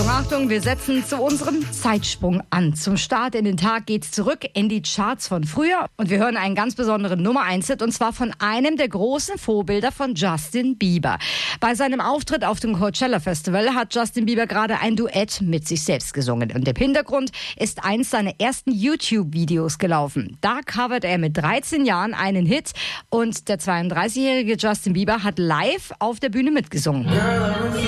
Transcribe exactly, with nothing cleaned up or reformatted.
Achtung, wir setzen zu unserem Zeitsprung an. Zum Start in den Tag geht's zurück in die Charts von früher. Und wir hören einen ganz besonderen Nummer eins Hit, und zwar von einem der großen Vorbilder von Justin Bieber. Bei seinem Auftritt auf dem Coachella Festival hat Justin Bieber gerade ein Duett mit sich selbst gesungen. Und im Hintergrund ist eins seiner ersten YouTube-Videos gelaufen. Da covert er mit dreizehn Jahren einen Hit, und der zweiunddreißigjährige Justin Bieber hat live auf der Bühne mitgesungen.